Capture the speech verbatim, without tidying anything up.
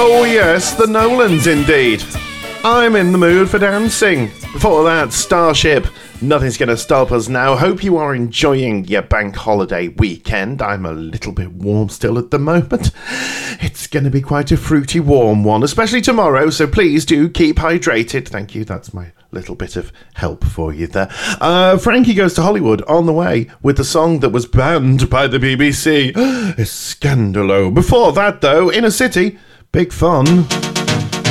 Oh yes, the Nolans indeed. I'm in the mood for dancing. Before that, Starship. Nothing's going to stop us now. Hope you are enjoying your bank holiday weekend. I'm a little bit warm still at the moment. It's going to be quite a fruity warm one, especially tomorrow, so please do keep hydrated. Thank you, that's my little bit of help for you there. Uh, Frankie Goes to Hollywood on the way with the song that was banned by the B B C. Scandalo. Before that, though, Inner City, Big Fun.